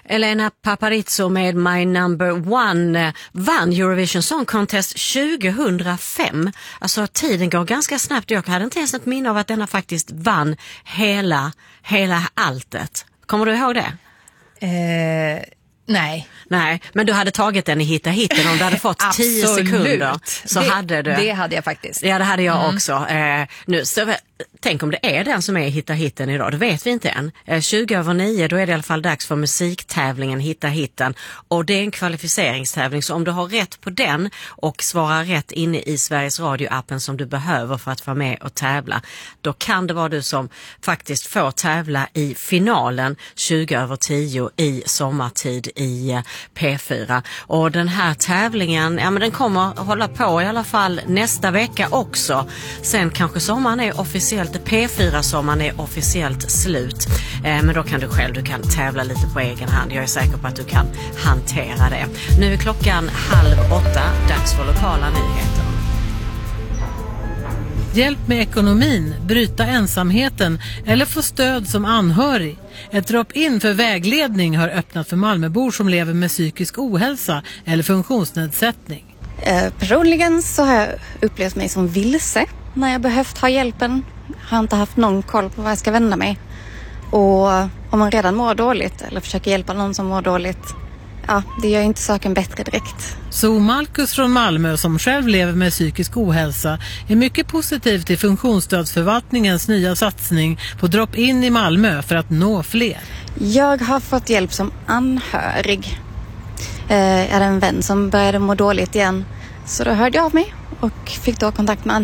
Elena Paparizou med My Number One vann Eurovision Song Contest 2005. Alltså tiden går ganska snabbt. Jag hade inte ens ett minne av att denna faktiskt vann hela alltet. Kommer du ihåg det? Nej. Nej, men du hade tagit den i Hitta Hitten om du hade fått 10 sekunder. Så hade du. Det hade jag faktiskt. Ja, det hade jag också. Tänk om det är den som är Hitta Hitten idag, det vet vi inte än. 20:09 då är det i alla fall dags för musiktävlingen Hitta Hitten. Och det är en kvalificeringstävling, så om du har rätt på den och svarar rätt inne i Sveriges Radio-appen som du behöver för att vara med och tävla, då kan det vara du som faktiskt får tävla i finalen 20:10 i sommartid i P4. Och den här tävlingen, ja men den kommer hålla på i alla fall nästa vecka också. Sen kanske sommaren är officiellt, P4-sommaren är officiellt slut. Men då kan du kan tävla lite på egen hand. Jag är säker på att du kan hantera det. Nu är klockan 7:30, dags för lokala nyheter. Hjälp med ekonomin, bryta ensamheten eller få stöd som anhörig. Ett drop-in för vägledning har öppnat för Malmöbor som lever med psykisk ohälsa eller funktionsnedsättning. Personligen så har jag upplevt mig som vilse när jag behövt ha hjälpen. Jag har inte haft någon koll på vad jag ska vända mig. Och om man redan mår dåligt eller försöker hjälpa någon som mår dåligt, ja, det gör inte saken bättre direkt. Så Marcus från Malmö, som själv lever med psykisk ohälsa, är mycket positiv till funktionsstödsförvaltningens nya satsning på drop-in i Malmö för att nå fler. Jag har fått hjälp som anhörig. Jag hade en vän som började må dåligt igen, så då hörde jag av mig och fick då kontakt med